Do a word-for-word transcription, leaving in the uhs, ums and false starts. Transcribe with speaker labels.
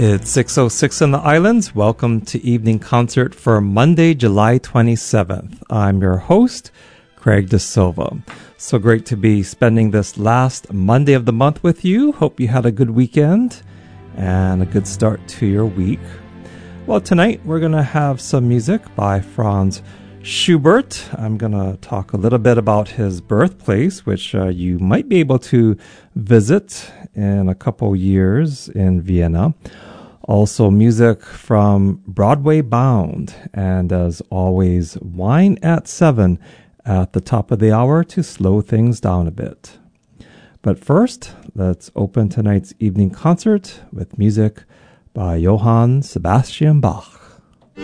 Speaker 1: It's six oh six in the islands. Welcome to Evening Concert for Monday, July twenty-seventh. I'm your host, Craig De Silva. So great to be spending this last Monday of the month with you. Hope you had a good weekend and a good start to your week. Well, tonight we're going to have some music by Franz Schubert. I'm going to talk a little bit about his birthplace, which uh, you might be able to visit in a couple years in Vienna. Also, music from Broadway Bound. And as always, Wine at seven at the top of the hour to slow things down a bit. But first, let's open tonight's evening concert with music by Johann Sebastian Bach.